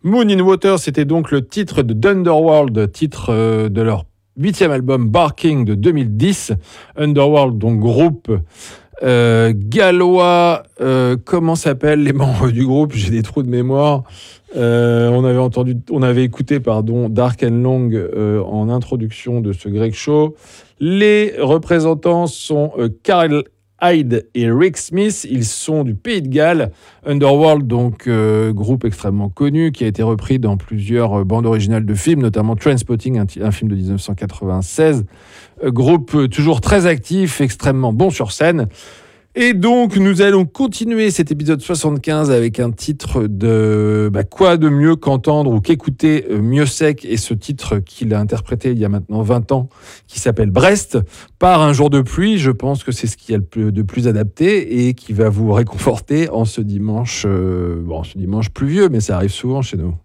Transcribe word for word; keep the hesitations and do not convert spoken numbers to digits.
Moon in Water, c'était donc le titre de Underworld, titre euh, de leur huitième album Barking de deux mille dix. Underworld, donc groupe euh, gallois. Euh, comment s'appellent les membres du groupe ? J'ai des trous de mémoire. Euh, on avait entendu, on avait écouté, pardon, Dark and Long euh, en introduction de ce Greg Show. Les représentants sont euh, Carl Hyde et Rick Smith. Ils sont du Pays de Galles. Underworld, donc euh, groupe extrêmement connu qui a été repris dans plusieurs euh, bandes originales de films, notamment Trainspotting, un, t- un film de dix-neuf cent quatre-vingt-seize. Euh, groupe euh, toujours très actif, extrêmement bon sur scène. Et donc, nous allons continuer cet épisode soixante-quinze avec un titre de bah, quoi de mieux qu'entendre ou qu'écouter euh, Miossec, et ce titre qu'il a interprété il y a maintenant vingt ans, qui s'appelle Brest, par Un jour de pluie. Je pense que c'est ce qu'il y a le plus, de plus adapté et qui va vous réconforter en ce dimanche, euh, bon, ce dimanche pluvieux, mais ça arrive souvent chez nous.